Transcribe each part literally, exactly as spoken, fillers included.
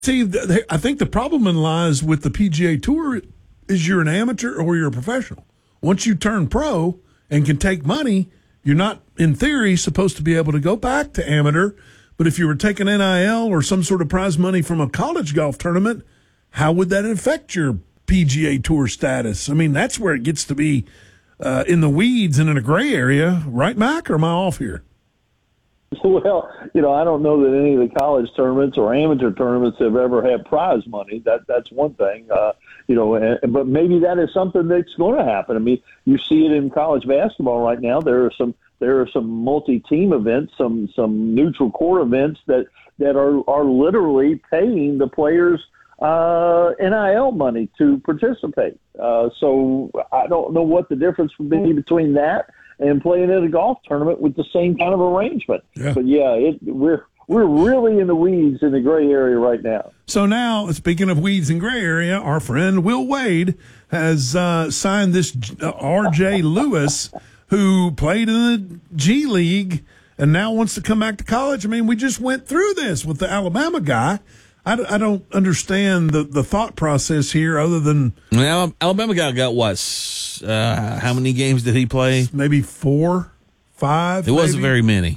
See, th- I think the problem lies with the P G A Tour is you're an amateur or you're a professional. Once you turn pro and can take money, you're not, in theory, supposed to be able to go back to amateur. But if you were taking N I L or some sort of prize money from a college golf tournament, how would that affect your P G A Tour status? I mean, that's where it gets to be uh, in the weeds and in a gray area. Right, Mac, or am I off here? Well, you know, I don't know that any of the college tournaments or amateur tournaments have ever had prize money. That That's one thing. Uh, you know, and, but maybe that is something that's going to happen. I mean, you see it in college basketball right now. There are some there are some multi-team events, some some neutral court events that, that are, are literally paying the players uh, N I L money to participate. Uh, so I don't know what the difference would be between that and playing at a golf tournament with the same kind of arrangement. Yeah. But yeah, it, we're we're really in the weeds in the gray area right now. So now, speaking of weeds and gray area, our friend Will Wade has uh, signed this uh, R J Lewis, who played in the G League and now wants to come back to college. I mean, we just went through this with the Alabama guy. I, I don't understand the, the thought process here other than... Well, Alabama guy got what? Uh, how many games did he play? Maybe four, five. It wasn't maybe. very many.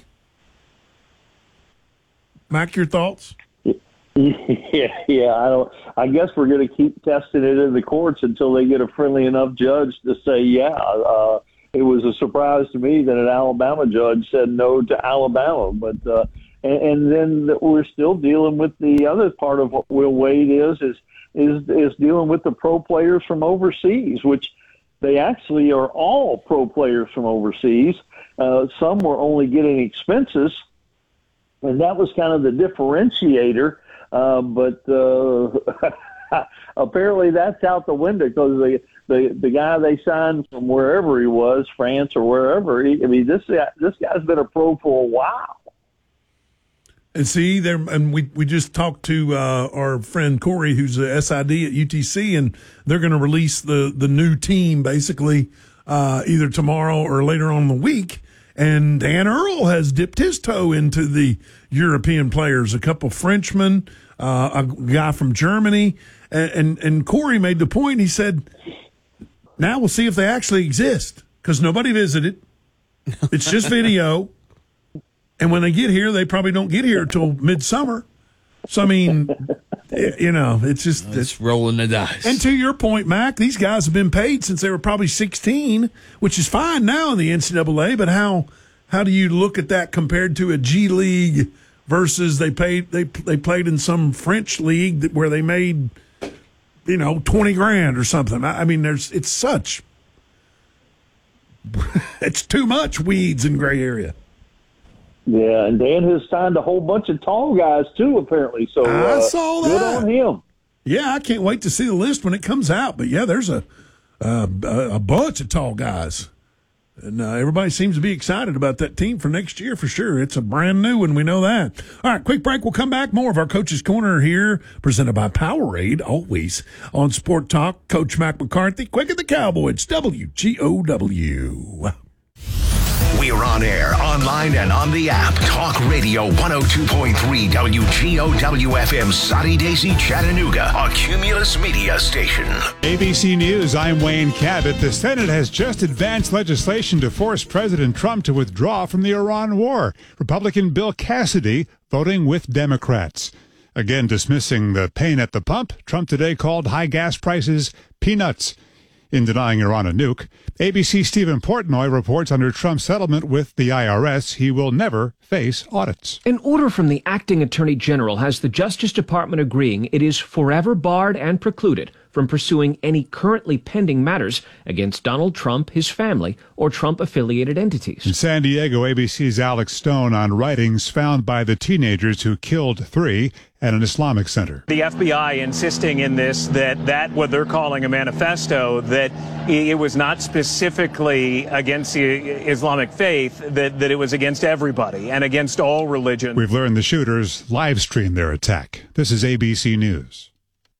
Mac, your thoughts? Yeah, yeah. I don't. I guess we're going to keep testing it in the courts until they get a friendly enough judge to say, yeah. Uh, it was a surprise to me that an Alabama judge said no to Alabama, but uh, and, and then we're still dealing with the other part of what Will Wade is is is is dealing with the pro players from overseas, which they actually are all pro players from overseas. Uh, some were only getting expenses, and that was kind of the differentiator. Uh, but uh, apparently that's out the window because the, the the guy they signed from wherever he was, France or wherever, he, I mean, this this guy's been a pro for a while. And see, there, and we, we just talked to uh, our friend Corey, who's a S I D at U T C, and they're going to release the, the new team basically uh, either tomorrow or later on in the week. And Dan Earl has dipped his toe into the European players, a couple Frenchmen, uh, a guy from Germany. And, and, and Corey made the point, he said, now we'll see if they actually exist because nobody visited. It's just video. And when they get here, they probably don't get here until midsummer. So, I mean, you know, it's just... It's, it's rolling the dice. And to your point, Mac, these guys have been paid since they were probably sixteen, which is fine now in the N C double A, but how how do you look at that compared to a G League versus they paid they they played in some French league that, where they made, you know, twenty grand or something? I, I mean, there's it's such... it's too much weeds and gray area. Yeah, and Dan has signed a whole bunch of tall guys, too, apparently. So I uh, saw that. Good on him. Yeah, I can't wait to see the list when it comes out. But, yeah, there's a uh, a bunch of tall guys. And uh, everybody seems to be excited about that team for next year for sure. It's a brand new one. We know that. All right, quick break. We'll come back. More of our Coach's Corner here, presented by Powerade, always on Sport Talk. Coach Mac McCarthy, Quick at the Cowboy. It's W G O W. We're on air, online, and on the app. Talk Radio one oh two point three W G O W F M, Sunny Daisy, Chattanooga, a Cumulus media station. A B C News, I'm Wayne Cabot. The Senate has just advanced legislation to force President Trump to withdraw from the Iran war. Republican Bill Cassidy voting with Democrats. Again, dismissing the pain at the pump, Trump today called high gas prices peanuts. In denying Iran a nuke, A B C's Stephen Portnoy reports under Trump's settlement with the I R S, he will never face audits. An order from the acting attorney general has the Justice Department agreeing it is forever barred and precluded from pursuing any currently pending matters against Donald Trump, his family, or Trump-affiliated entities. In San Diego, A B C's Alex Stone on writings found by the teenagers who killed three at an Islamic center. The F B I insisting in this that that what they're calling a manifesto, that it was not specifically against the Islamic faith, that, that it was against everybody and against all religions. We've learned the shooters live streamed their attack. This is A B C News.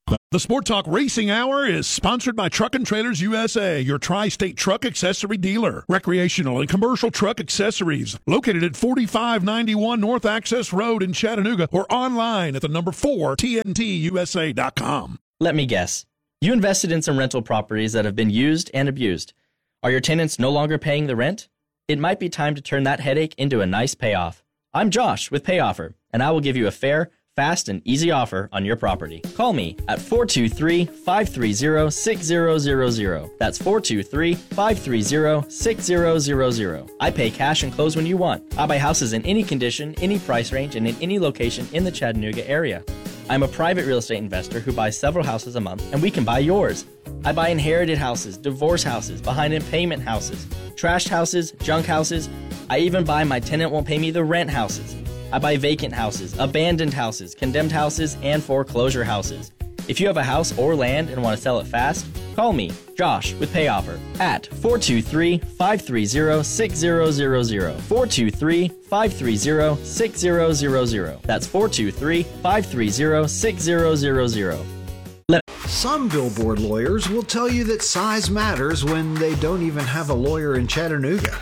The Sport Talk Racing Hour is sponsored by Truck and Trailers U S A, your tri-state truck accessory dealer. Recreational and commercial truck accessories located at forty-five ninety-one North Access Road in Chattanooga or online at the number four T N T U S A dot com. Let me guess. You invested in some rental properties that have been used and abused. Are your tenants no longer paying the rent? It might be time to turn that headache into a nice payoff. I'm Josh with PayOffer, and I will give you a fair, fast, and easy offer on your property. Call me at four two three, five three zero, six zero zero zero. That's four two three, five three zero, six zero zero zero. I pay cash and close when you want. I buy houses in any condition, any price range, and in any location in the Chattanooga area. I'm a private real estate investor who buys several houses a month, and we can buy yours. I buy inherited houses, divorce houses, behind in payment houses, trashed houses, junk houses. I even buy my tenant won't pay me the rent houses. I buy vacant houses, abandoned houses, condemned houses, and foreclosure houses. If you have a house or land and want to sell it fast, call me, Josh, with PayOffer at four two three, five three zero, six zero zero zero. four two three, five three zero, six zero zero zero. That's four two three, five three zero, six zero zero zero. Let- Some billboard lawyers will tell you that size matters when they don't even have a lawyer in Chattanooga.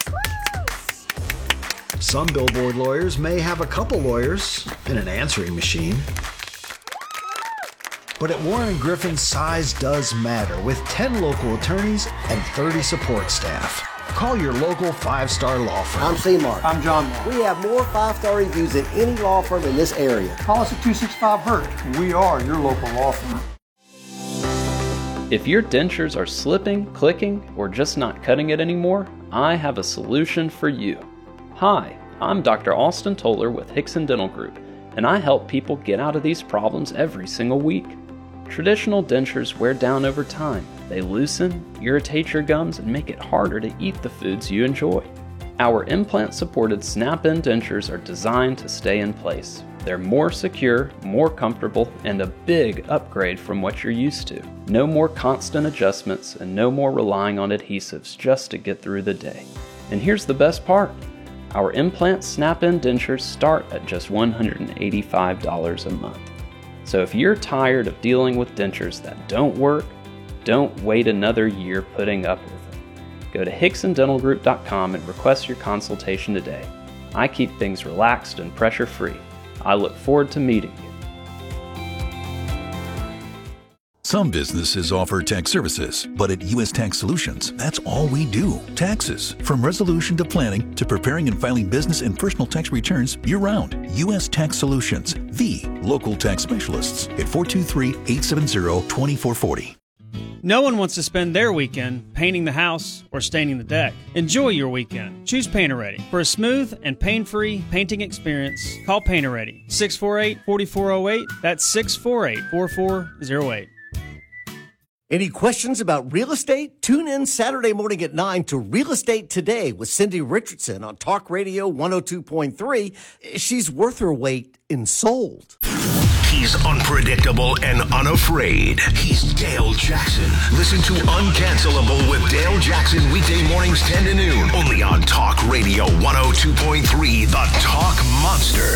Some billboard lawyers may have a couple lawyers and an answering machine. But at Warren Griffin, size does matter with ten local attorneys and thirty support staff. Call your local five-star law firm. I'm C-Mark. I'm John Mark. We have more five-star reviews than any law firm in this area. Call us at two six five Hurt. We are your local law firm. If your dentures are slipping, clicking, or just not cutting it anymore, I have a solution for you. Hi, I'm Doctor Austin Toller with Hickson Dental Group, and I help people get out of these problems every single week. Traditional dentures wear down over time. They loosen, irritate your gums, and make it harder to eat the foods you enjoy. Our implant-supported snap-in dentures are designed to stay in place. They're more secure, more comfortable, and a big upgrade from what you're used to. No more constant adjustments and no more relying on adhesives just to get through the day. And here's the best part. Our implant snap-in dentures start at just one hundred eighty-five dollars a month. So if you're tired of dealing with dentures that don't work, don't wait another year putting up with them. Go to Hickson Dental Group dot com and request your consultation today. I keep things relaxed and pressure-free. I look forward to meeting you. Some businesses offer tax services, but at U S Tax Solutions, that's all we do. Taxes. From resolution to planning to preparing and filing business and personal tax returns year-round. U S Tax Solutions, the local tax specialists at four two three, eight seven zero, two four four zero. No one wants to spend their weekend painting the house or staining the deck. Enjoy your weekend. Choose Painter-Ready. For a smooth and pain-free painting experience, call Painter-Ready. six four eight, four four zero eight. That's six four eight, four four zero eight. Any questions about real estate? Tune in Saturday morning at nine to Real Estate Today with Cindy Richardson on Talk Radio one oh two point three. She's worth her weight in sold. He's unpredictable and unafraid. He's Dale Jackson. Listen to Uncancelable with Dale Jackson weekday mornings ten to noon. Only on Talk Radio one oh two point three, The Talk Monster.